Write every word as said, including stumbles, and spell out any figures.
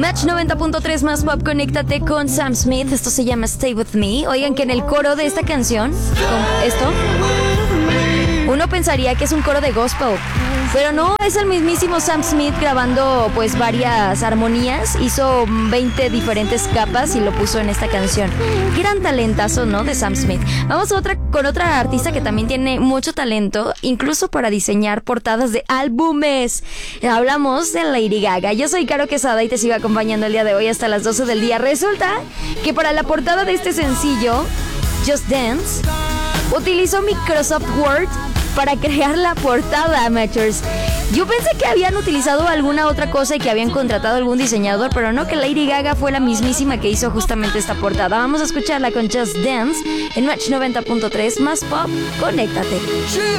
Match noventa punto tres más pop, conéctate con Sam Smith. Esto se llama Stay With Me. Oigan que en el coro de esta canción, con esto, uno pensaría que es un coro de gospel, pero no, es el mismísimo Sam Smith grabando pues varias armonías. Hizo veinte diferentes capas y lo puso en esta canción. Gran talentazo, ¿no? De Sam Smith. Vamos a otra, con otra artista que también tiene mucho talento, incluso para diseñar portadas de álbumes. Hablamos de Lady Gaga. Yo soy Caro Quesada y te sigo acompañando el día de hoy hasta las doce del día. Resulta que para la portada de este sencillo, Just Dance, utilizó Microsoft Word para crear la portada, Matchers. Yo pensé que habían utilizado alguna otra cosa y que habían contratado algún diseñador, pero no, que Lady Gaga fue la mismísima que hizo justamente esta portada. Vamos a escucharla con Just Dance en Match noventa punto tres más pop. Conéctate.